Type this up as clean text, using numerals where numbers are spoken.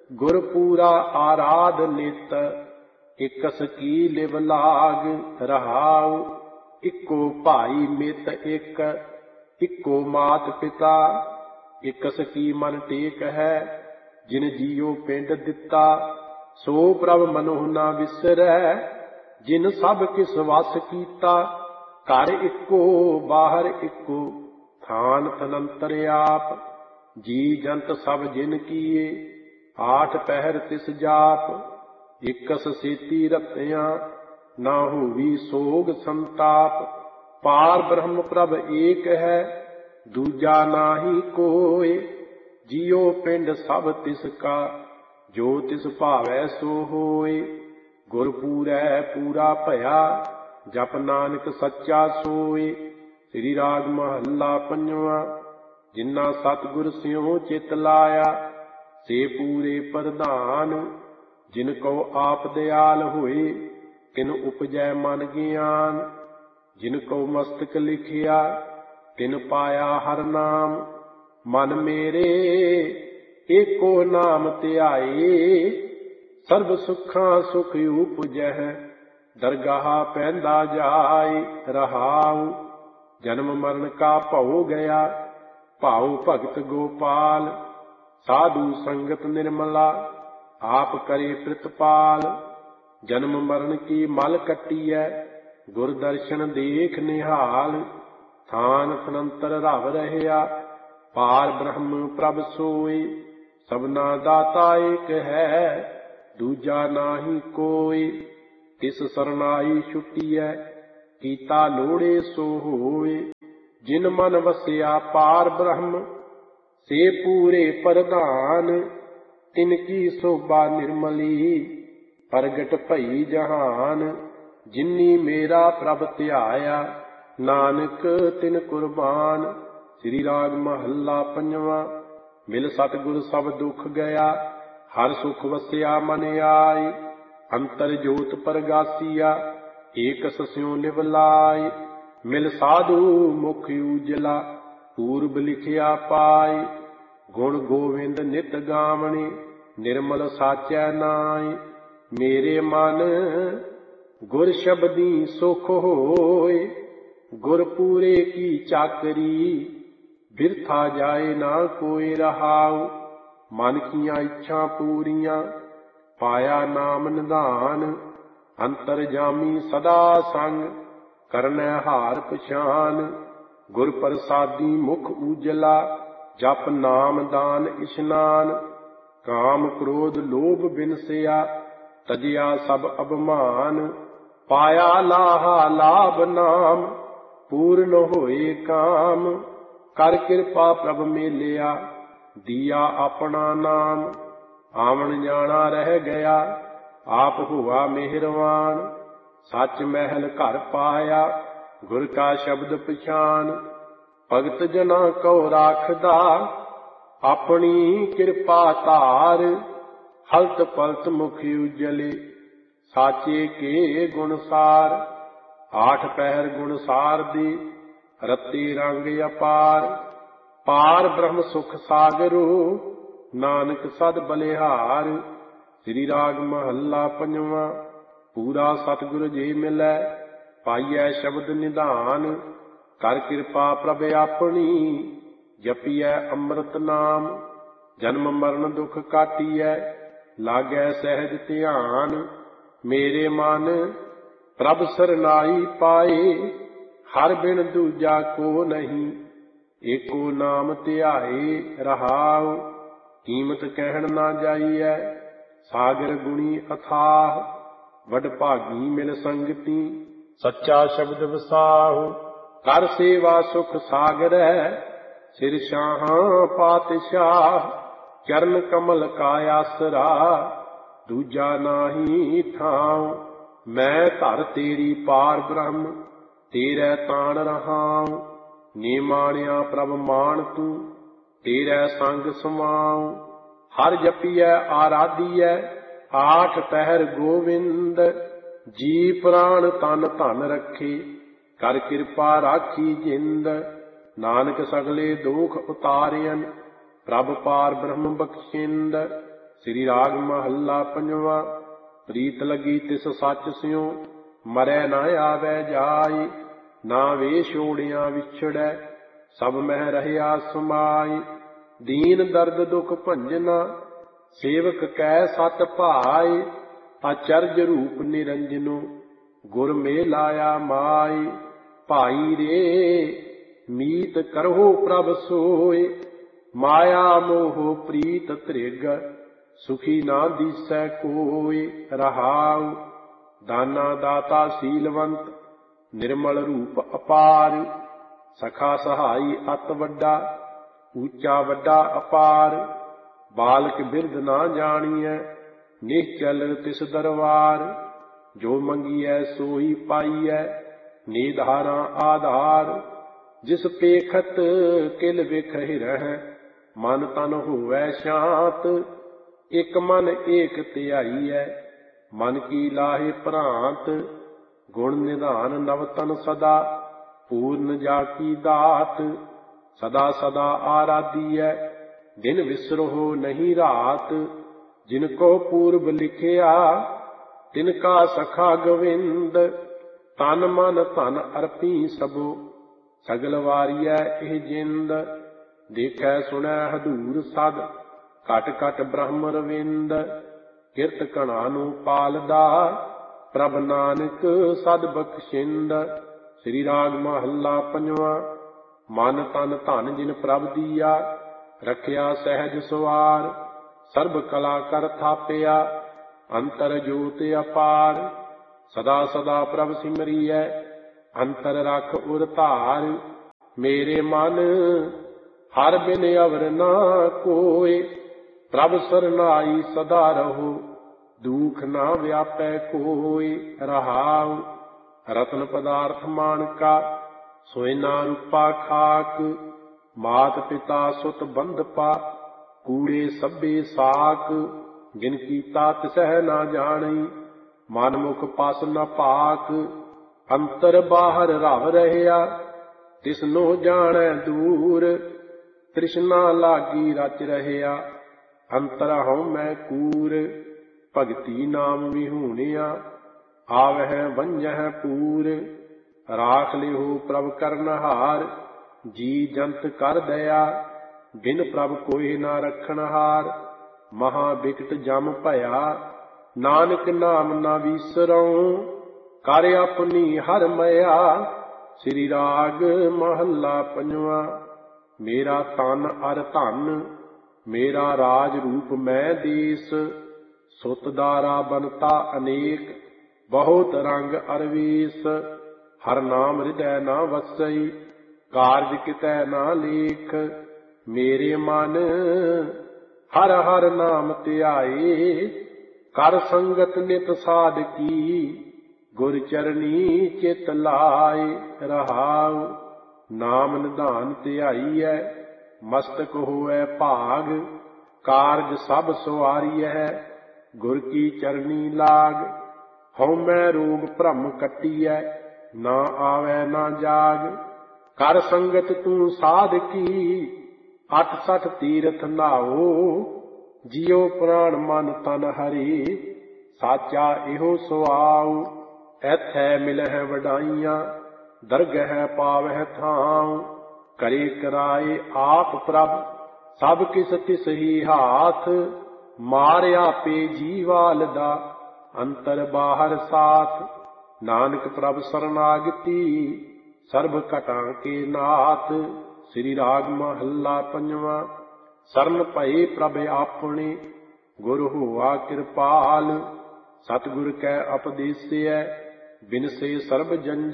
गुर पूरा आराध नित। इकस की लिव लाग रहाउ। इको भाई मित एक, इको मात पिता। इकस की मन टेक है, जिन जियो पिंड दिता। सो प्रभ मनोह ना विसरै, जिन सब किस वस कीता। घर इको बाहर इको, थान तनंतर आप। जी जंत सब जिन किए, आठ पहर तिस जाप। इकस सेती रतियां, ना होवी सोग संताप। पार ब्रह्म प्रभ एक है, दूजा नाहि कोय। जियो पिंड सब तिसका, जो तिस भावै सो होय। गुर पूरै पूरा भया, जप नानक सच्चा सोय। श्री राग महला पंजवां। जिन्ना सतगुर स्यों चित लाया, से पूरे प्रधान। जिनको आप दयाल होए, तिन उपजै मन ज्ञान। जिनको मस्तक लिखिया, तिन पाया हर नाम। मन मेरे एको नाम ध्याए, सर्ब सुखां सुख उपजह। दरगाह पैंदा जाय रहाउ। जन्म मरण का भौ गया, भाउ भगत गोपाल। साधु संगत निर्मला, आप करे प्रतिपाल। जन्म मरण की मल कट्टीਐ, गुर दर्शन देख निहाल। थान तनंतर रव रहया, पार ब्रह्म प्रभ सोय। सबना दाता एक है, दूजा नाहि कोय। तिस सरनाई छुट्टीਐ, कीता लोड़े सो होय। जिन मन वसिया पार ब्रह्म, से पूरे प्रधान। तिनकी शोभा निर्मली, प्रगट भई जहान। जिन्नी मेरा प्रभ ध्याया, नानक तिन कुर्बान। श्री राग महला पंजवां। मिल सतगुर सब दुख गया, हर सुख वसिया मन आय। अंतर जोत परगासिया, एकस स्यों लिव लाय। मिल साधु मुख उजला, पूर्व लिखिया पाय। गुण गोविंद नित गावणे, निर्मल साचै नाय। मेरे मन गुर शब्दी सुख होय, गुर पूरे की चाकरी। बिरथा जाए ना कोई रहाउ, मन कियां इच्छा पूरियां। पाया नाम निधान, अंतर जामी सदा संग। करनै हार पछान, गुर प्रसादी मुख उजला। जप नाम दान इशनान। काम क्रोध लोभ बिनसिया, तजिया सब अभिमान। पाया लाहा लाभ नाम, पूर्ण होए काम। कर किरपा प्रभ मेलिया, दिया अपना नाम। आवन जाना रह गया, आप हुआ मेहरवान। सच महल घर पाया, गुर का शब्द पछान। भगत जना को राखदा, अपनी किरपा धार। हलत पलत मुख उजले, साचे के गुण सार। आठ पहर गुण सार दी, रत्ते रंग अपार। पार ब्रह्म सुख सागरो, नानक सद बलिहार। श्री राग महला पंजवां। पूरा सतगुर जे मिलै, पाइयै शब्द निधान। कर किरपा प्रभ आपनी, जपिਐ ਅੰਮ੍ਰਿਤ नाम। जन्म मरण दुख काटिਐ, लागै सहज ध्यान। मेरे मन प्रभ सरनाई पाए, हर बिन दूजा को नहीं। एको नाम ध्याए रहाउ, कीमत कहण ना जाइਐ। सागर गुणी अथाह, वड भागी मिल संगति। सच्चा शब्द वसाहु, कर सेवा सुख सागरै। सिर शाहां पातशाह, चरण कमल का आसरा। दूजा नाहि थाउ, मैं धर तेरी पार ब्रह्म। तेरै ताण रहाऊं, नी माणिया प्रभ मान तू। तेरै संग समाऊं, हर जपिਐ आराधिਐ। आठ पहर गोविंद, जी प्राण तन धन रखे। कर किरपा राखी जिंद, नानक सगले दोख उतारियन। प्रभ पार ब्रह्म बख्शिंद, ਸ੍ਰੀ ਰਾਗ ਮਹੱਲਾ ਪੰਜਵਾਂ। ਪ੍ਰੀਤ ਲੱਗੀ ਤਿਸ ਸੱਚ ਸਿਉ, ਮਰੈ ਨਾ ਆਵੈ ਜਾਈ। ਨਾ ਵੇਸ਼ ਓੜਿਆਂ ਵਿਛੜੈ, ਸਭ ਮਹਿ ਰਹਿਆ ਸਮਾਈ। ਦੀਨ ਦਰਦ ਦੁਖ ਭੰਜਨਾ, ਸੇਵਕ ਕੈ ਸਤ ਭਾਈ। ਆਚਰਜ ਰੂਪ ਨਿਰੰਜਨੁ, ਗੁਰ ਮੇ ਲਾਇਆ ਮਾਈ। ਭਾਈ ਰੇ ਮੀਤ ਕਰਹੁ ਪ੍ਰਭ ਸੋਇ, ਮਾਇਆ ਮੋਹ ਪ੍ਰੀਤ ਧ੍ਰਿਗ। ਸੁਖੀ ਨਾ ਦੀਸੈ ਕੋਇ ਰਹਾਉ। ਦਾਨਾ ਦਾਤਾ ਸੀਲਵੰਤ, ਨਿਰਮਲ ਰੂਪ ਅਪਾਰ। ਸਖਾ ਸਹਾਈ ਅਤ ਵੱਡਾ, ਊਚਾ ਵੱਡਾ ਅਪਾਰ। ਬਾਲਕ ਬਿਰਧ ਨਾ ਜਾਣੀਐ, ਨਿਸ਼ਚਲ ਤਿਸ ਦਰਬਾਰ। ਜੋ ਮੰਗੀਐ ਸੋਈ ਪਾਈਐ, ਨਿਧਾਰਾ ਆਧਾਰ। ਜਿਸ ਪੇਖਤ ਕਿਲ ਵਿਖਹਿ ਰਹਿ, ਮਨ ਤਨ ਹੋਵੈ ਸ਼ਾਂਤ। ਇਕ ਮਨ ਏਕ ਧਿਆਈਐ, ਮਨ ਕੀ ਲਾਹੇ ਭ੍ਰਾਂਤ। ਗੁਣ ਨਿਧਾਨ ਨਵਤਨ ਸਦਾ, ਪੂਰਨ ਜਾ ਕੀ ਦਾਤ। ਸਦਾ ਸਦਾ ਆਰਾਧੀਐ, ਦਿਨ ਵਿਸਰਹੁ ਨਹੀਂ ਰਾਤ। ਜਿਨ ਕੋ ਪੂਰਬ ਲਿਖਿਆ, ਤਿਨ ਕਾ ਸਖਾ ਗੋਵਿੰਦ। ਤਨ ਮਨ ਧਨ ਅਰਪੀ ਸਭੋ, ਸਗਲ ਵਾਰੀਐ ਇਹ ਜਿੰਦ। ਦੇਖੈ ਸੁਣੈ ਹਦੂਰ ਸਦ, ਘਟ ਘਟ ਬ੍ਰਹਮ ਰਵਿੰਦ। ਕਿਰਤ ਕਣਾ ਨੂੰ ਪਾਲਦਾ, ਪ੍ਰਭ ਨਾਨਕ ਸਦ ਬਖਸ਼ਿੰਦ। ਸ੍ਰੀ ਰਾਗ ਮਹੱਲਾ ਪੰਜਵਾਂ। ਮਨ ਤਨ ਧਨ ਜਿਨ ਪ੍ਰਭ ਦੀਆ, ਰਖਿਆ ਸਹਿਜ ਸੁਵਾਰ। ਸਰਬ ਕਲਾ ਕਰ ਥਾਪਿਆ, ਅੰਤਰ ਜੋਤ ਅਪਾਰ। ਸਦਾ ਸਦਾ ਪ੍ਰਭ ਸਿਮਰੀਐ, ਅੰਤਰ ਰਖ ਉਰ ਧਾਰ। ਮੇਰੇ ਮਨ ਹਰ ਬਿਨ ਅਵਰ ਨਾ ਕੋਇ, ਪ੍ਰਭ ਸਰਨਾਈ ਸਦਾ ਰਹੋ। ਦੁਖ ਨਾ ਵਿਆਪੈ ਕੋਇ ਰਹਾਉ। ਰਤਨ ਪਦਾਰਥ ਮਾਣਕਾ, ਸੋਇਨਾ ਰੂਪਾ ਖਾਕ। ਮਾਤ ਪਿਤਾ ਸੁਤ ਬੰਧਪਾ, ਕੂੜੇ ਸਭੇ ਸਾਕ। ਜਿਨ ਕੀਤਾ ਤਿਸਹਿ ਨਾ ਜਾਣਈ, ਮਨ ਮੁਖ ਪਸ ਨ ਪਾਕ। ਅੰਤਰ ਬਾਹਰ ਰਵ ਰਹਿਆ, ਤਿਸਨੋ ਜਾਣੈ ਦੂਰ। ਤ੍ਰਿਸ਼ਨਾ ਲਾਗੀ ਰਚ ਰਹਿਆ, ਅੰਤਰ ਹਉਮੈ ਕੂਰ। ਭਗਤੀ ਨਾਮ ਵਿਹੂਣਿਆ, ਆਵਹਿ ਵੰਝਹਿ ਪੂਰ। ਰਾਖ ਲਿਹੁ ਪ੍ਰਭ ਕਰਨਹਾਰ, ਜੀ ਜੰਤ ਕਰ ਦਇਆ। ਬਿਨ ਪ੍ਰਭ ਕੋਇ ਨਾ ਰੱਖਣਹਾਰ, ਮਹਾ ਬਿਕਟ ਜਮ ਭਇਆ। ਨਾਨਕ ਨਾਮ ਨਾ ਵੀਸਰਉ, ਕਰ ਆਪਣੀ ਹਰ ਮਇਆ। ਸ੍ਰੀ ਰਾਗ ਮਹੱਲਾ ਪੰਜਵਾਂ। ਮੇਰਾ ਤਨ ਅਰ ਧਨ, ਮੇਰਾ ਰਾਜ ਰੂਪ ਮੈਂ ਦੇਸ। ਸੁਤ ਦਾਰਾ ਬਨਤਾ ਅਨੇਕ, ਬਹੁਤ ਰੰਗ ਅਰਵੇਸ। ਹਰ ਨਾਮ ਹਿਰਦੈ ਨਾ ਵਸਈ, ਕਾਰਜ ਕਿਤੈ ਨਾ ਲੇਖ। ਮੇਰੇ ਮਨ ਹਰ ਹਰ ਨਾਮ ਧਿਆਏ, ਕਰ ਸੰਗਤ ਨਿਤ ਸਾਧਕੀ। ਗੁਰ ਚਰਨੀ ਚਿਤ ਲਾਏ ਰਹਾਉ। ਨਾਮ ਨਿਧਾਨ ਧਿਆਈਐ, ਮਸਤਕ ਹੋਵੈ ਭਾਗ। ਕਾਰਜ ਸਭ ਸੁਆਰੀਐ, ਗੁਰ ਕੀ ਚਰਨੀ ਲਾਗ। ਹਉਮੈ ਰੋਗ ਭ੍ਰਮ ਕੱਟੀਐ, ਨਾ ਆਵੈ ਨਾ ਜਾਗ। ਕਰ ਸੰਗਤ ਤੂੰ ਸਾਧਕੀ, 68 ਤੀਰਥ ਨਾਓ। ਜਿਉ ਪ੍ਰਾਣ ਮਨ ਤਨ ਹਰੀ, ਸਾਚਾ ਇਹੋ ਸੁਆਉ। ਐਥੈ ਮਿਲਹਿ ਵਡਾਈਆਂ, ਦਰਗਹਿ ਪਾਵਹਿ ਥਾਉ। ਕਰੇ ਕਰਾਏ ਆਪ ਪ੍ਰਭ, ਸਭ ਕਿਸ ਤਿਸ ਹੀ ਹਾਥ। ਮਾਰਿਆ ਪੇ ਜੀਵਾਲ ਦਾ, ਅੰਤਰ ਬਾਹਰ ਸਾਥ। ਨਾਨਕ ਪ੍ਰਭ ਸਰਨਾਗਤੀ, ਸਰਬ ਘਟਾਂ ਕੇ ਨਾਥ। ਸ੍ਰੀ ਰਾਗ ਮਹੱਲਾ ਪੰਜਵਾਂ। ਸਰਨ ਭਏ ਪ੍ਰਭ ਆਪਣੇ, ਗੁਰ ਹੋਆ ਕਿਰਪਾਲ। ਸਤਿਗੁਰ ਕੈ ਉਪਦੇਸਿਐ, ਬਿਨਸੇ ਸਰਬ ਜੰਜਾਲ।